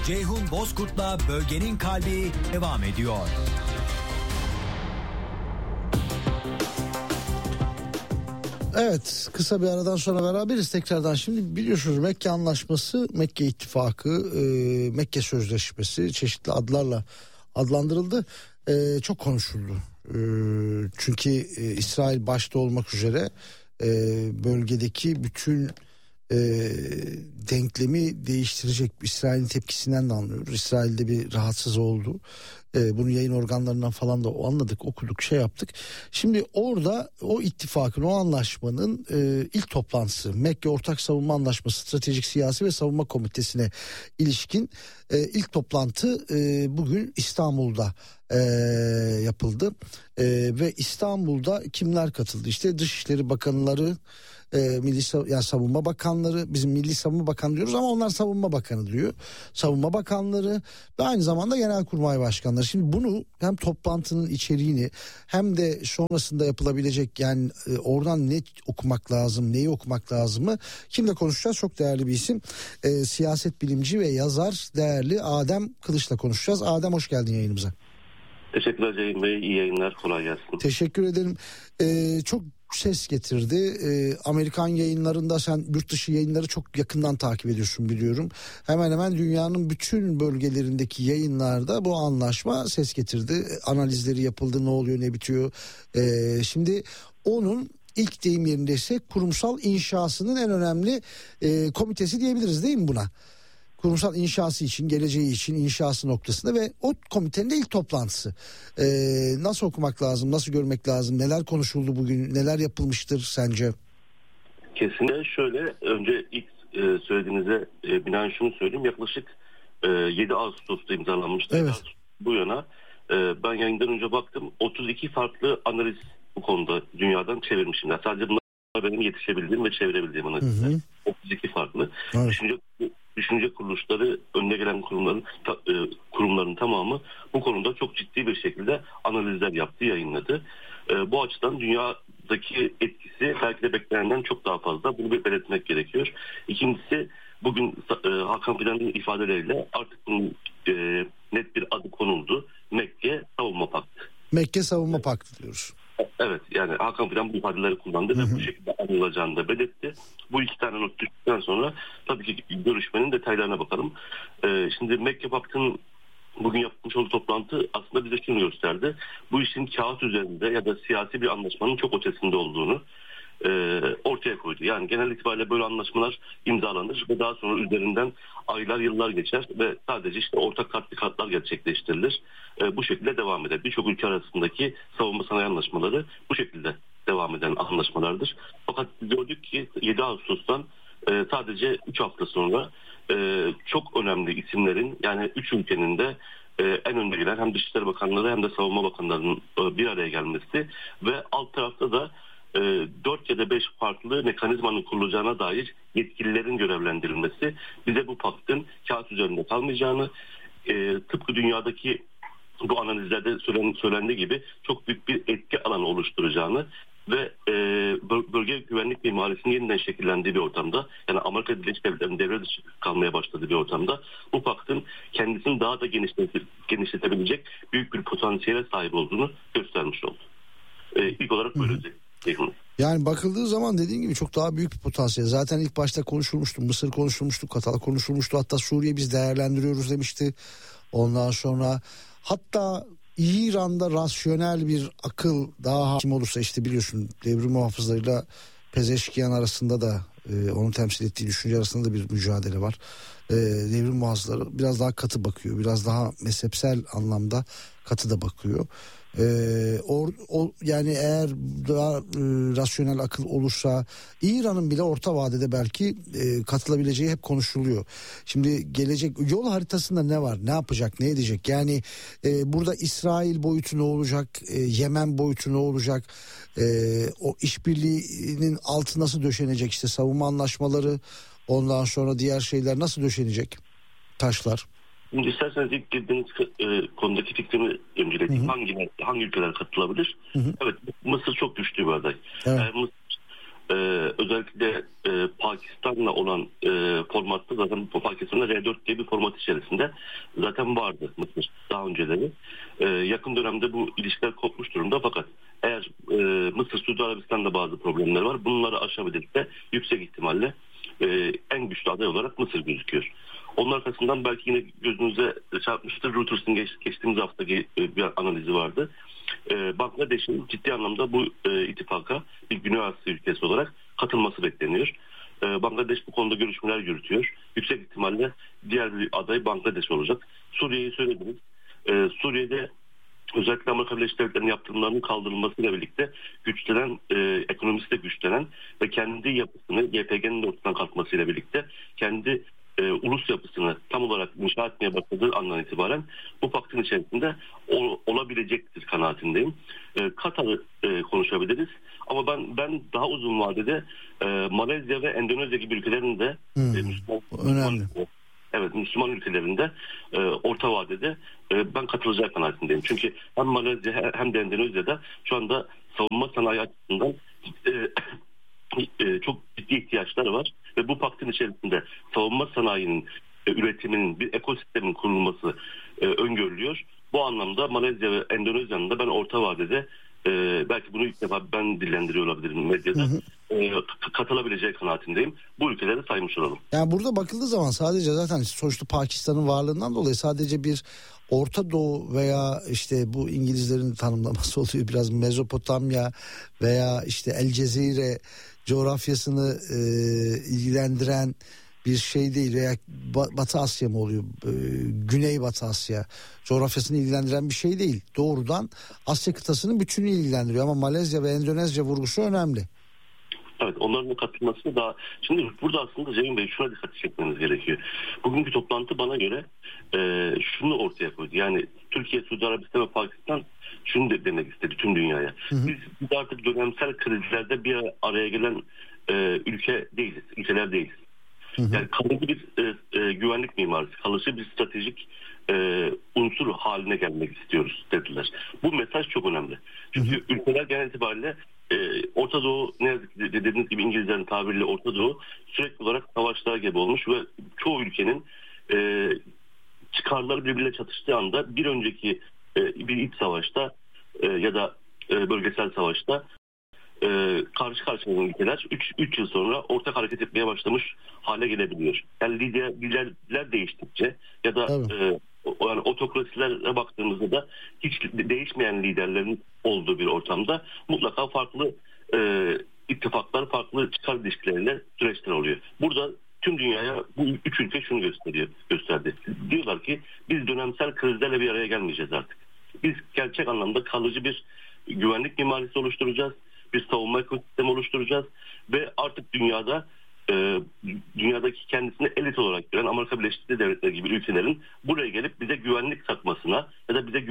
Ceyhun Bozkurt'la Bölgenin Kalbi devam ediyor. Evet, kısa bir aradan sonra beraberiz tekrardan. Şimdi biliyorsunuz Mekke Anlaşması, Mekke İttifakı, Mekke Sözleşmesi çeşitli adlarla adlandırıldı. Çok konuşuldu. Çünkü İsrail başta olmak üzere bölgedeki bütün denklemi değiştirecek. İsrail'in tepkisinden de anlıyoruz. İsrail'de bir rahatsız oldu. Bunu yayın organlarından falan da anladık, okuduk, şey yaptık. Şimdi orada o ittifakın, o anlaşmanın ilk toplantısı, Mekke Ortak Savunma Anlaşması Stratejik Siyasi ve Savunma Komitesi'ne ilişkin ilk toplantı bugün İstanbul'da yapıldı. Ve İstanbul'da kimler katıldı? İşte Dışişleri Bakanları, yani Savunma Bakanları, bizim Milli Savunma Bakanı diyoruz ama onlar Savunma Bakanı diyor. Savunma Bakanları ve aynı zamanda Genelkurmay Başkanları. Şimdi bunu hem toplantının içeriğini hem de sonrasında yapılabilecek, yani oradan ne okumak lazım, neyi okumak lazımı kimle konuşacağız? Çok değerli bir isim. Siyaset bilimci ve yazar değerli Adem Kılıç'la konuşacağız. Adem, hoş geldin yayınımıza. Teşekkürler Ceyhun Bey. İyi yayınlar. Kolay gelsin. Teşekkür ederim. Çok ses getirdi. Amerikan yayınlarında, sen yurt dışı yayınları çok yakından takip ediyorsun biliyorum. Hemen hemen dünyanın bütün bölgelerindeki yayınlarda bu anlaşma ses getirdi. Analizleri yapıldı, ne oluyor ne bitiyor. Şimdi onun ilk deyim yerindeyse kurumsal inşasının en önemli komitesi diyebiliriz değil mi buna? Kurumsal inşası için, geleceği için inşası noktasında ve o komitenin de ilk toplantısı. Nasıl okumak lazım, nasıl görmek lazım, neler konuşuldu bugün, neler yapılmıştır sence? Kesinlikle şöyle, önce ilk söylediğinize binaen şunu söyleyeyim. Yaklaşık 7 Ağustos'ta imzalanmıştı. Evet. Bu yana ben yayından önce baktım, 32 farklı analiz bu konuda dünyadan çevirmişim. Yani sadece bunlar benim yetişebildiğim ve çevirebildiğim analizler. 32 farklı. Evet. Düşünce kuruluşları, önüne gelen kurumların tamamı bu konuda çok ciddi bir şekilde analizler yaptı, yayınladı. Bu açıdan dünyadaki etkisi belki de beklenenden çok daha fazla. Bunu belirtmek gerekiyor. İkincisi, bugün Hakan Fidan'ın ifadeleriyle artık bunun net bir adı konuldu. Mekke Savunma Paktı. Mekke Savunma Paktı diyoruz. Evet, yani Hakan Fidan bu ifadeleri kullandı ve bu şekilde anılacağını da belirtti. Bu iki tane not düştükten sonra tabii ki görüşmenin detaylarına bakalım. Şimdi Mekke Paktı'nın bugün yapmış olduğu toplantı aslında bize şunu gösterdi. Bu işin kağıt üzerinde ya da siyasi bir anlaşmanın çok ötesinde olduğunu ortaya koydu. Yani genel itibariyle böyle anlaşmalar imzalanır ve daha sonra üzerinden aylar, yıllar geçer ve sadece işte ortak tatbikatlar gerçekleştirilir. Bu şekilde devam eder. Birçok ülke arasındaki savunma sanayi anlaşmaları bu şekilde devam eden anlaşmalardır. Fakat gördük ki 7 Ağustos'tan sadece 3 hafta sonra çok önemli isimlerin, yani 3 ülkenin de en önde gelen hem Dışişleri Bakanları hem de Savunma Bakanlarının bir araya gelmesi ve alt tarafta da 4 ya da 5 farklı mekanizmanın kurulacağına dair yetkililerin görevlendirilmesi bize bu paktın kağıt üzerinde kalmayacağını, tıpkı dünyadaki bu analizlerde söylendiği gibi çok büyük bir etki alanı oluşturacağını ve bölge güvenlik mimarisinin yeniden şekillendiği bir ortamda, yani Amerika Birleşik Devletleri'nin devre dışı kalmaya başladığı bir ortamda bu paktın kendisini daha da genişletebilecek büyük bir potansiyele sahip olduğunu göstermiş oldu. İlk olarak böyle özellikle. Yani bakıldığı zaman dediğin gibi çok daha büyük bir potansiyel. Zaten ilk başta konuşulmuştu. Mısır konuşulmuştu, Katar konuşulmuştu. Hatta Suriye biz değerlendiriyoruz demişti. Ondan sonra hatta İran'da rasyonel bir akıl daha hakim olursa, işte biliyorsun devrim muhafızlarıyla Pezeşkiyan arasında da onun temsil ettiği düşünce arasında da bir mücadele var. Devrim muhafızları biraz daha katı bakıyor. Biraz daha mezhepsel anlamda katı da bakıyor. Yani eğer daha rasyonel akıl olursa İran'ın bile orta vadede belki katılabileceği hep konuşuluyor. Şimdi gelecek yol haritasında ne var, ne yapacak, ne edecek? Yani burada İsrail boyutu ne olacak, Yemen boyutu ne olacak, o işbirliğinin altı nasıl döşenecek, işte savunma anlaşmaları, ondan sonra diğer şeyler nasıl döşenecek, taşlar? Şimdi isterseniz ilk girdiğiniz konudaki fikrimi öncelikle hangi ülkeler katılabilir? Evet, Mısır çok güçlü bir aday. Evet. Mısır özellikle Pakistan'la olan formatta zaten Pakistan'da R4 diye bir format içerisinde zaten vardı Mısır daha önceleri. Yakın dönemde bu ilişkiler kopmuş durumda fakat eğer Mısır, Suudi Arabistan'da bazı problemler var. Bunları aşabilirse yüksek ihtimalle en güçlü aday olarak Mısır gözüküyor. Onun arkasından belki yine gözünüze çarpmıştır. Reuters'ın geçtiğimiz haftaki bir analizi vardı. Bangladeş'in ciddi anlamda bu ittifaka bir Güney Asya ülkesi olarak katılması bekleniyor. Bangladeş bu konuda görüşmeler yürütüyor. Yüksek ihtimalle diğer bir aday Bangladeş olacak. Suriye'yi söylediniz. Suriye'de özellikle Amerika Birleşik Devletleri'nin yaptırımlarının kaldırılmasıyla birlikte güçlenen, ekonomisi de güçlenen ve kendi yapısını YPG'nin de ortadan kalkmasıyla birlikte kendi ulus yapısını tam olarak inşa etmeye başladığı andan itibaren bu paktın içerisinde olabilecektir kanaatindeyim. Katar'ı konuşabiliriz ama ben daha uzun vadede Malezya ve Endonezya gibi ülkelerin de Müslüman ülkelerinde orta vadede ben katılacağı kanaatindeyim. Çünkü hem Malezya hem de Endonezya'da şu anda savunma sanayi açısından çok ciddi ihtiyaçları var ve bu paktın içerisinde savunma sanayinin üretiminin bir ekosistemin kurulması öngörülüyor. Bu anlamda Malezya ve Endonezya'nın da ben orta vadede belki bunu ilk defa ben dillendiriyor olabilirim medyada katılabileceği kanaatindeyim. Bu ülkeleri saymış olalım. Yani burada bakıldığı zaman sadece zaten sonuçta Pakistan'ın varlığından dolayı sadece bir Orta Doğu veya işte bu İngilizlerin tanımlaması oluyor biraz Mezopotamya veya işte El Cezire coğrafyasını ilgilendiren bir şey değil veya Batı Asya mı oluyor? Güney Batı Asya coğrafyasını ilgilendiren bir şey değil. Doğrudan Asya kıtasının bütününü ilgilendiriyor ama Malezya ve Endonezya vurgusu önemli. Evet, onların da katılması daha... Şimdi burada aslında Cemil Bey şuna dikkat çekmeniz gerekiyor. Bugünkü toplantı bana göre şunu ortaya koydu. Yani Türkiye, Suudi Arabistan ve Pakistan şunu demek istedi tüm dünyaya. Biz artık dönemsel krizlerde bir araya gelen ülkeler değiliz. Yani kalıcı bir güvenlik mimarisi, kalıcı bir stratejik unsur haline gelmek istiyoruz dediler. Bu mesaj çok önemli. Çünkü ülkeler genel itibariyle Orta Doğu, ne yazık ki dediğiniz gibi İngilizlerin tabiriyle Orta Doğu sürekli olarak savaşlar gibi olmuş ve çoğu ülkenin çıkarları birbiriyle çatıştığı anda bir önceki bir iç savaşta ya da bölgesel savaşta karşı karşıya olan ülkeler 3 yıl sonra ortak hareket etmeye başlamış hale gelebiliyor. Yani liderler değiştikçe ya da yani otokrasilere baktığımızda da hiç değişmeyen liderlerin olduğu bir ortamda mutlaka farklı ittifaklar, farklı çıkar ilişkileriyle süreçler oluyor. Burada tüm dünyaya bu 3 ülke şunu gösterdi. Diyorlar ki biz dönemsel krizlerle bir araya gelmeyeceğiz artık. Biz gerçek anlamda kalıcı bir güvenlik mimarisi oluşturacağız. Bir savunma ekosistemi oluşturacağız ve artık dünyadaki kendisini elit olarak gören Amerika Birleşik Devletleri gibi ülkelerin buraya gelip bize güvenlik satmasına ya da bize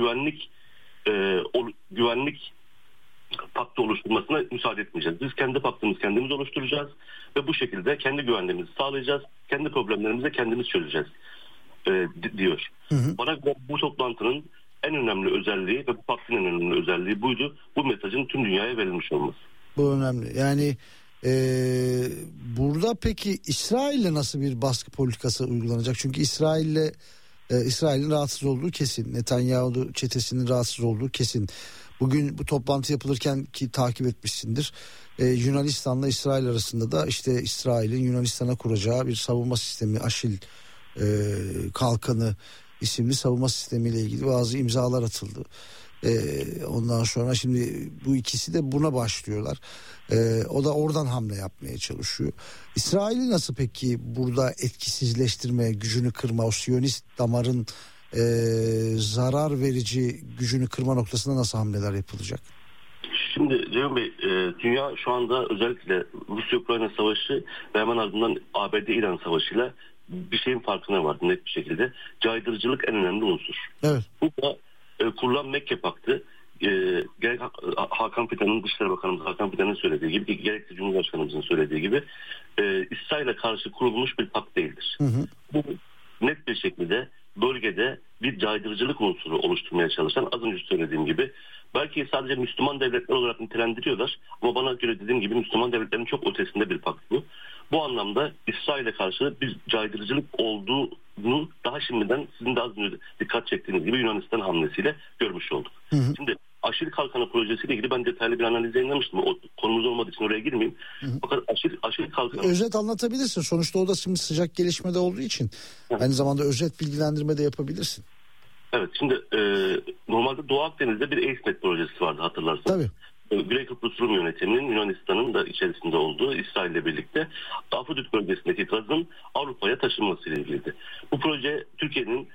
güvenlik paktı oluşturmasına müsaade etmeyeceğiz. Biz kendi paktımızı kendimiz oluşturacağız ve bu şekilde kendi güvenliğimizi sağlayacağız. Kendi problemlerimizi kendimiz çözeceğiz diyor. Bana göre bu toplantının en önemli özelliği ve bu paktın en önemli özelliği buydu. Bu mesajın tüm dünyaya verilmiş olması. Bu önemli. Yani burada peki İsrail'le nasıl bir baskı politikası uygulanacak? Çünkü İsrail'in rahatsız olduğu kesin. Netanyahu çetesinin rahatsız olduğu kesin. Bugün bu toplantı yapılırken ki takip etmişsindir. Yunanistan'la İsrail arasında da işte İsrail'in Yunanistan'a kuracağı bir savunma sistemi, Aşil Kalkanı isimli savunma sistemiyle ilgili bazı imzalar atıldı. Ondan sonra şimdi bu ikisi de buna başlıyorlar. O da oradan hamle yapmaya çalışıyor. İsrail'i nasıl peki burada etkisizleştirme, gücünü kırma, o Siyonist damarın zarar verici gücünü kırma noktasında nasıl hamleler yapılacak? Şimdi Ceyhun Bey, dünya şu anda özellikle Rusya-Ukrayna savaşı ve hemen ardından ABD-İran savaşıyla bir şeyin farkına vardı net bir şekilde. Caydırıcılık en önemli unsur. Evet. Bu da kurulan Mekke Paktı gerek Hakan Fidan'ın, Dışişleri Bakanımız Hakan Fidan'ın söylediği gibi, gerekse Cumhurbaşkanımızın söylediği gibi İsrail'e karşı kurulmuş bir pakt değildir. Bu net bir şekilde bölgede bir caydırıcılık unsuru oluşturmaya çalışan, az önce söylediğim gibi belki sadece Müslüman devletler olarak nitelendiriyorlar ama bana göre dediğim gibi Müslüman devletlerin çok ötesinde bir pakt bu. Bu anlamda İsrail'e karşı bir caydırıcılık olduğunu daha şimdiden sizin de az önce dikkat çektiğiniz gibi Yunanistan hamlesiyle görmüş olduk. Şimdi Aşil Kalkanı projesiyle ilgili ben detaylı bir analiz yayınlamıştım. O konumuz olmadığı için oraya girmeyeyim. Fakat Aşil Kalkanı... Özet anlatabilirsin. Sonuçta o da şimdi sıcak gelişmede olduğu için. Aynı zamanda özet bilgilendirme de yapabilirsin. Evet, şimdi normalde Doğu Akdeniz'de bir AceMed projesi vardı, hatırlarsanız. Tabii. Güney Kıbrıs Rum Yönetimi'nin Yunanistan'ın da içerisinde olduğu İsrail'le birlikte Afrodit bölgesindeki gazın Avrupa'ya taşınmasıyla ilgiliydi. Bu proje Türkiye'nin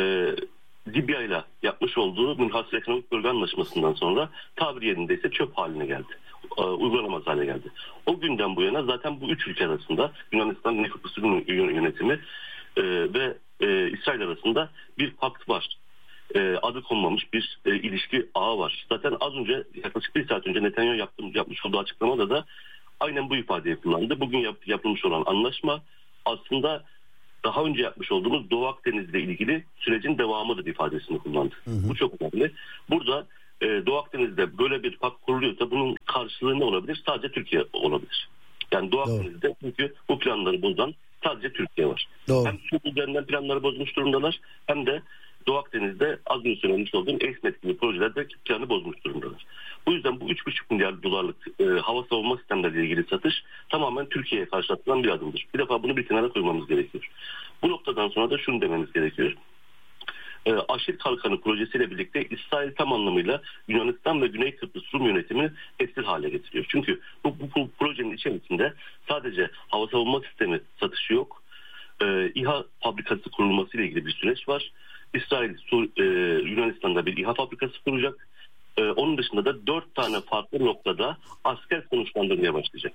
Libya ile yapmış olduğu Münhasır Ekonomik Bölge Anlaşması'ndan sonra tabiri yerindeyse çöp haline geldi. Uygulanamaz hale geldi. O günden bu yana zaten bu üç ülke arasında Yunanistan, Güney Kıbrıs Rum Yönetimi ve İsrail arasında bir pakt var. Adı konmamış bir ilişki ağı var. Zaten az önce, yaklaşık bir saat önce Netanyahu yapmış olduğu açıklamada da aynen bu ifadeyi kullandı. Bugün yapılmış olan anlaşma aslında daha önce yapmış olduğumuz Doğu Akdeniz ile ilgili sürecin devamıdır ifadesini kullandı. Bu çok önemli. Burada Doğu Akdeniz'de böyle bir pakt kuruluyorsa bunun karşılığı ne olabilir? Sadece Türkiye olabilir. Yani Doğu Akdeniz'de çünkü bu planları bozan sadece Türkiye var. Doğru. Hem Türk üzerinden planları bozmuş durumdalar hem de Doğu Akdeniz'de az önce söylemiş olduğum AceMed gibi projelerde planı bozmuş durumdalar. Bu yüzden bu 3,5 milyar dolarlık hava savunma sistemleriyle ilgili satış tamamen Türkiye'ye karşı atılan bir adımdır. Bir defa bunu bir kenara koymamız gerekiyor. Bu noktadan sonra da şunu dememiz gerekiyor. Aşil Kalkanı projesiyle birlikte İsrail tam anlamıyla Yunanistan ve Güney Kıbrıs Rum yönetimini esir hale getiriyor. Çünkü bu projenin içerisinde sadece hava savunma sistemi satışı yok. İHA fabrikası kurulması ile ilgili bir süreç var. İsrail Yunanistan'da bir İHA fabrikası kuracak. Onun dışında da 4 tane farklı noktada asker konuşlandırmaya başlayacak.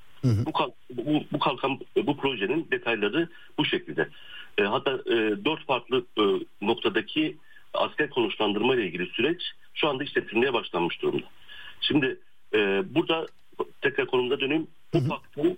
Bu projenin detayları bu şekilde. Hatta 4 farklı noktadaki asker konuşlandırma ile ilgili süreç şu anda işletilmeye başlanmış durumda. Şimdi burada tekrar konumuza döneyim. Bu paktın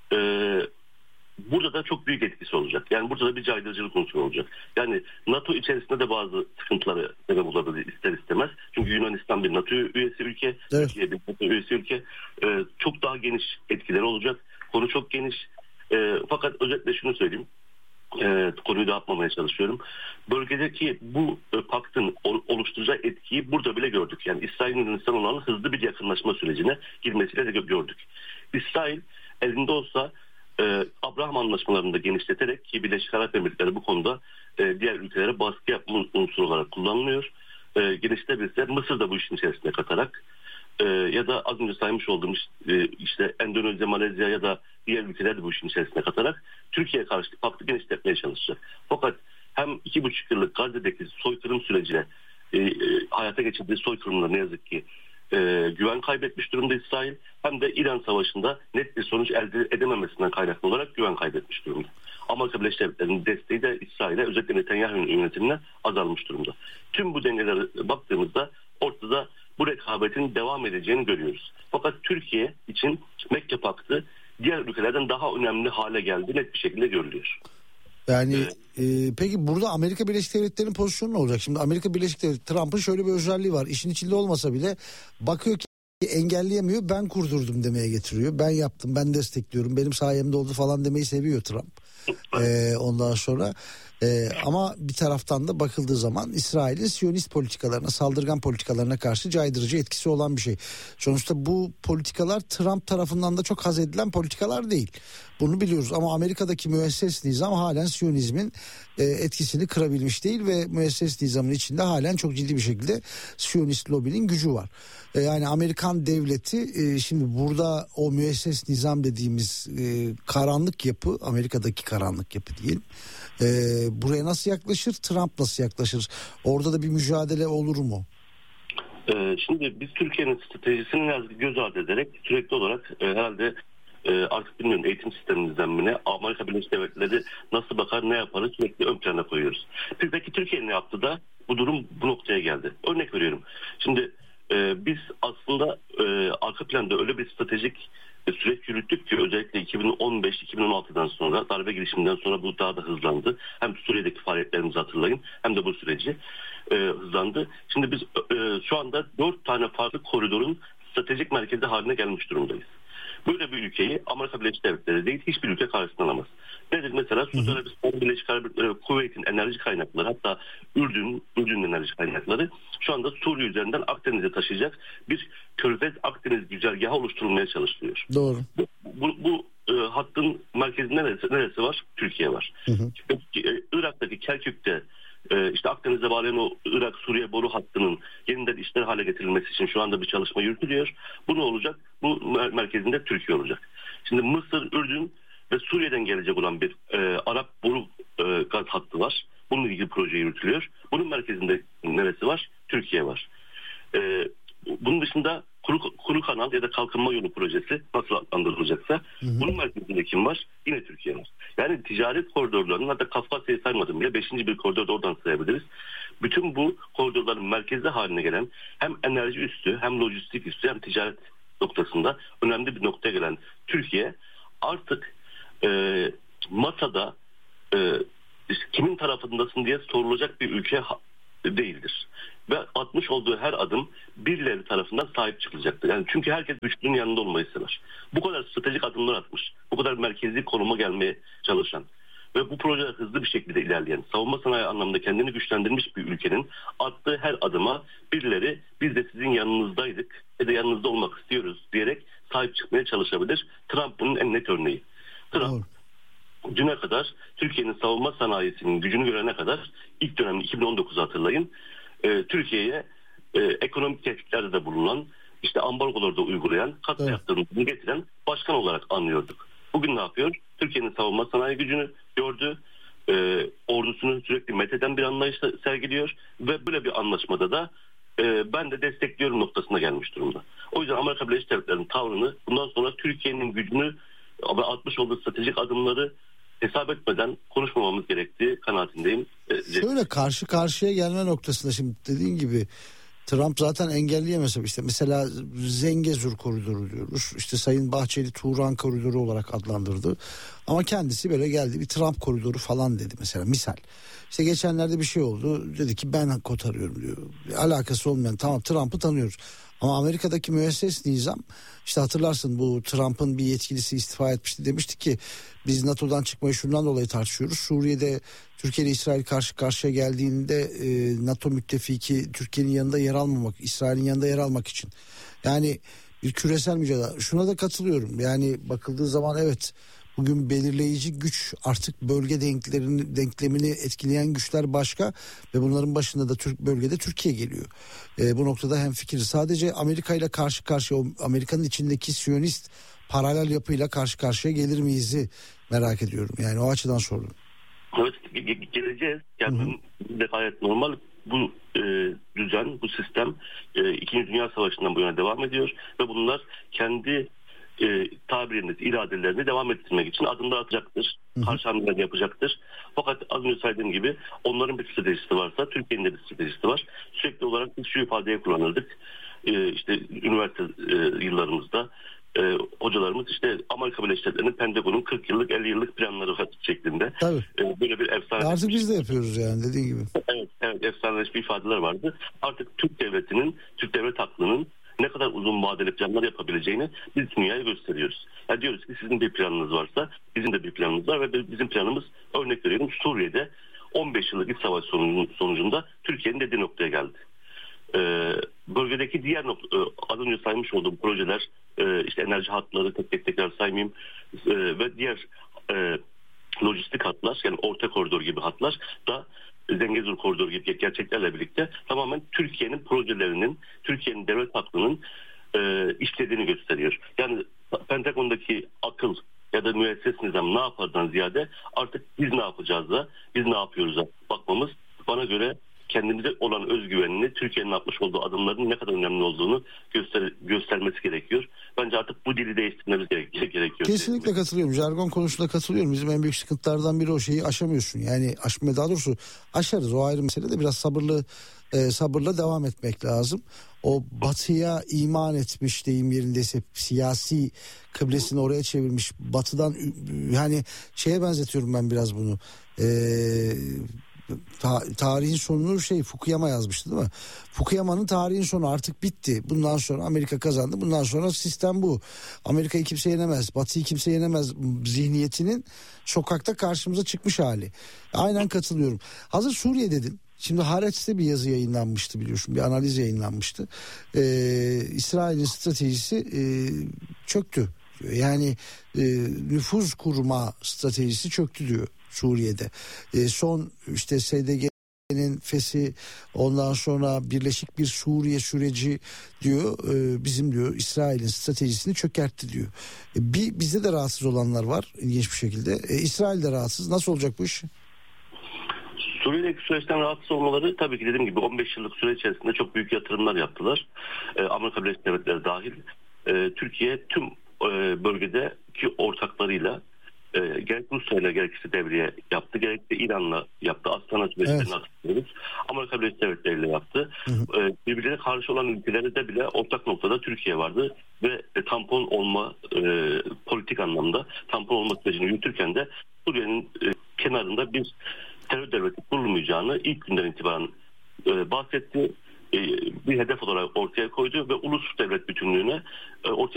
burada da çok büyük etkisi olacak. Yani burada da bir caydırıcılık unsuru olacak. Yani NATO içerisinde de bazı sıkıntıları sebep olabilir ister istemez. Çünkü Yunanistan bir NATO üyesi ülke, evet. Türkiye bir NATO üyesi ülke. Çok daha geniş etkileri olacak. Konu çok geniş. Fakat özetle şunu söyleyeyim. Konuyu dağıtmamaya çalışıyorum. Bölgedeki bu paktın oluşturacağı etkiyi burada bile gördük. Yani İsrail Yunanistan olan hızlı bir yakınlaşma sürecine girmesiyle de gördük. İsrail elinde olsa Abraham anlaşmalarını da genişleterek ki Birleşik Arap Emirlikleri bu konuda diğer ülkelere baskı yapma unsuru olarak kullanılıyor. Genişletebilirse Mısır da bu işin içerisine katarak ya da az önce saymış olduğum işte Endonezya, Malezya ya da diğer ülkeler de bu işin içerisine katarak Türkiye'ye karşı paktı genişletmeye çalışacak. Fakat hem 2,5 yıllık Gazze'deki soykırım süreciyle hayata geçirdiği soykırımla ne yazık ki güven kaybetmiş durumda İsrail, hem de İran Savaşı'nda net bir sonuç elde edememesinden kaynaklı olarak güven kaybetmiş durumda. Amerika Birleşik Devletleri'nin desteği de İsrail'e, özellikle Netanyahu'nun yönetimine azalmış durumda. Tüm bu dengelere baktığımızda ortada bu rekabetin devam edeceğini görüyoruz. Fakat Türkiye için Mekke Paktı diğer ülkelerden daha önemli hale geldi, net bir şekilde görülüyor. Yani peki burada Amerika Birleşik Devletleri'nin pozisyonu ne olacak? Şimdi Amerika Birleşik Devletleri, Trump'ın şöyle bir özelliği var. İşin içinde olmasa bile bakıyor ki engelleyemiyor, ben kurdurdum demeye getiriyor. Ben yaptım, ben destekliyorum, benim sayemde oldu falan demeyi seviyor Trump. Ondan sonra ama bir taraftan da bakıldığı zaman İsrail'in Siyonist politikalarına, saldırgan politikalarına karşı caydırıcı etkisi olan bir şey. Sonuçta bu politikalar Trump tarafından da çok haz edilen politikalar değil. Bunu biliyoruz ama Amerika'daki müesses nizam halen Siyonizmin etkisini kırabilmiş değil ve müesses nizamın içinde halen çok ciddi bir şekilde Siyonist lobinin gücü var. Yani Amerikan devleti şimdi burada o müesses nizam dediğimiz karanlık yapı, Amerika'daki karanlık yapı diyelim. Buraya nasıl yaklaşır? Trump nasıl yaklaşır? Orada da bir mücadele olur mu? Şimdi biz Türkiye'nin stratejisini göz ardı ederek sürekli olarak herhalde artık bilmiyorum eğitim sistemimizden mi ne, Amerika Birleşik Devletleri nasıl bakar, ne yaparız sürekli ön plana koyuyoruz. Peki Türkiye ne yaptı da bu durum bu noktaya geldi? Örnek veriyorum. Şimdi biz aslında arka planda öyle bir stratejik süreç yürüttük ki özellikle 2015-2016'dan sonra darbe girişiminden sonra bu daha da hızlandı. Hem Suriye'deki faaliyetlerimizi hatırlayın hem de bu süreci hızlandı. Şimdi biz şu anda 4 tane farklı koridorun stratejik merkezi haline gelmiş durumdayız. Böyle bir ülkeyi Amerika Birleşik Devletleri değil hiçbir ülke karşısına alamaz. Nedir mesela? Suudi Arabistan, Birleşik Arap Emirlikleri, Kuveyt'in enerji kaynakları, hatta Ürdün'ün enerji kaynakları şu anda Suriye üzerinden Akdeniz'e taşıyacak bir Körfez Akdeniz güzergahı oluşturulmaya çalışılıyor. Doğru. Bu hattın merkezinde neresi var? Türkiye var. Irak'taki Kerkük'te işte Akdeniz'e bağlayan o Irak-Suriye boru hattının yeniden işler hale getirilmesi için şu anda bir çalışma yürütülüyor. Bu ne olacak? Bu merkezinde Türkiye olacak. Şimdi Mısır, Ürdün ve Suriye'den gelecek olan bir Arap boru gaz hattı var. Bununla ilgili proje yürütülüyor. Bunun merkezinde neresi var? Türkiye var. Bunun dışında kuru kanal ya da kalkınma yolu projesi nasıl adlandırılacaksa bunun merkezinde kim var? Yine Türkiye var. Yani ticaret koridorlarının, hatta Kafkasya'yı saymadım bile 5. bir koridor da oradan sayabiliriz. Bütün bu koridorların merkezi haline gelen hem enerji üssü hem lojistik üssü hem ticaret noktasında önemli bir noktaya gelen Türkiye artık masada kimin tarafındasın diye sorulacak bir ülke değildir. Ve atmış olduğu her adım birileri tarafından sahip çıkılacaktır. Yani çünkü herkes güçlünün yanında olmayı sever. Bu kadar stratejik adımlar atmış, bu kadar merkezi konuma gelmeye çalışan ve bu projeler hızlı bir şekilde ilerleyen, savunma sanayi anlamında kendini güçlendirmiş bir ülkenin attığı her adıma birileri biz de sizin yanınızdaydık ya da yanınızda olmak istiyoruz diyerek sahip çıkmaya çalışabilir. Trump bunun en net örneği. Trump düne kadar Türkiye'nin savunma sanayisinin gücünü görene kadar ilk dönemde 2019'u hatırlayın. Türkiye'ye ekonomik tehditlerde de bulunan, işte ambargoları da uygulayan, katliamlarını getiren başkan olarak anlıyorduk. Bugün ne yapıyor? Türkiye'nin savunma sanayi gücünü gördü. Ordusunu sürekli metheden bir anlayış sergiliyor ve böyle bir anlaşmada da ben de destekliyorum noktasına gelmiş durumda. O yüzden Amerika Birleşik Devletleri'nin tavrını bundan sonra Türkiye'nin gücünü ve atmış olduğu stratejik adımları hesap etmeden konuşmamamız gerektiği kanaatindeyim. Şöyle karşı karşıya gelme noktasında şimdi dediğin gibi Trump zaten engelleyemez. İşte mesela Zengezur koridoru diyoruz. İşte Sayın Bahçeli Turan koridoru olarak adlandırdı. Ama kendisi böyle geldi bir Trump koridoru falan dedi mesela, misal. İşte geçenlerde bir şey oldu. Dedi ki ben kotarıyorum diyor. Alakası olmayan, tamam Trump'ı tanıyoruz. Ama Amerika'daki müesses nizam, işte hatırlarsın bu Trump'ın bir yetkilisi istifa etmişti, demişti ki biz NATO'dan çıkmayı şundan dolayı tartışıyoruz. Suriye'de Türkiye ile İsrail karşı karşıya geldiğinde NATO müttefiki Türkiye'nin yanında yer almamak, İsrail'in yanında yer almak için. Yani bir küresel mücadele. Şuna da katılıyorum. Yani bakıldığı zaman evet, bugün belirleyici güç artık bölge denklemini etkileyen güçler başka ve bunların başında da bölgede Türkiye geliyor. Bu noktada hemfikiriz. Sadece Amerika ile karşı karşıya, Amerika'nın içindeki Siyonist paralel yapıyla karşı karşıya gelir miyiz'i merak ediyorum. Yani o açıdan sordum. Evet, geleceğiz. Yani de gayet normal. Bu düzen, bu sistem 2. Dünya Savaşı'ndan bu yana devam ediyor ve bunlar kendi tabirinde iradelerini devam ettirmek için adımlar atacaktır. Karşı hamleler yapacaktır. Fakat az önce saydığım gibi onların bir stratejisi varsa Türkiye'nin de bir stratejisi var. Sürekli olarak biz şu ifadeyi kullanırdık. İşte üniversite yıllarımızda hocalarımız işte Amerika Birleşik Devletleri'nin Pentagon'un 40 yıllık 50 yıllık planları şeklinde böyle bir efsane. Artık biz de yapıyoruz yani dediğin gibi. Evet, efsaneleşmiş ifadeler vardı. Artık Türk devlet aklının ne kadar uzun vadeli planlar yapabileceğini biz dünyaya gösteriyoruz. Yani diyoruz ki sizin bir planınız varsa bizim de bir planımız var ve bizim planımız, örnek veriyorum, Suriye'de 15 yıllık iç savaş sonucunda Türkiye'nin dediği noktaya geldi. Bölgedeki diğer az önce saymış olduğum projeler, işte enerji hatları tekrar saymayayım ve diğer lojistik hatlar, yani orta koridor gibi hatlar da Zengezur koridoru gibi gerçeklerle birlikte tamamen Türkiye'nin projelerinin, Türkiye'nin devlet aklının işlediğini gösteriyor. Yani Pentagon'daki akıl ya da müesses nizam ne yapardan ziyade artık biz ne yapacağız da biz ne yapıyoruz'a bakmamız bana göre kendimize olan özgüvenini, Türkiye'nin atmış olduğu adımların ne kadar önemli olduğunu göstermesi gerekiyor. Bence artık bu dili değiştirmemiz gerekiyor. Kesinlikle katılıyorum. Jargon konusunda katılıyorum. Bizim en büyük sıkıntılardan biri o şeyi aşamıyorsun. Yani daha doğrusu aşarız, o ayrı mesele de biraz sabırlı sabırla devam etmek lazım. O batıya iman etmiş, deyim yerindeyse siyasi kıblesini oraya çevirmiş batıdan, yani şeye benzetiyorum ben biraz bunu. Tarihin sonunu Fukuyama yazmıştı değil mi? Fukuyama'nın tarihin sonu artık bitti. Bundan sonra Amerika kazandı. Bundan sonra sistem bu. Amerika'yı kimse yenemez, Batı'yı kimse yenemez zihniyetinin sokakta karşımıza çıkmış hali. Aynen katılıyorum. Hazır Suriye dedin. Şimdi Haaretz'te bir yazı yayınlanmıştı, biliyorsun, bir analiz yayınlanmıştı. İsrail'in stratejisi çöktü. Yani nüfuz kurma stratejisi çöktü diyor Suriye'de. Son işte SDG'nin feshi, ondan sonra birleşik bir Suriye süreci diyor, bizim diyor İsrail'in stratejisini çökertti diyor. Bizde de rahatsız olanlar var ilginç bir şekilde. İsrail de rahatsız. Nasıl olacak bu iş? Suriye'deki süreçten rahatsız olmaları, tabii ki dediğim gibi 15 yıllık süre içerisinde çok büyük yatırımlar yaptılar. Amerika Birleşik Devletleri dahil. Türkiye tüm bölgedeki ortaklarıyla gerek Rusya'yla gerekirse devriye yaptı, gerekse İran'la yaptı. Astana süreçlerini hatırlıyoruz. Amerika Birleşik Devletleri ile yaptı. Birbirine karşı olan ülkelerde bile ortak noktada Türkiye vardı ve tampon olma, politik anlamda tampon olma sürecini yürütürken de Suriye'nin kenarında bir terör devleti kurulmayacağını ilk günden itibaren bahsetti. Bir hedef olarak ortaya koydu ve ulus devlet bütünlüğüne ortaya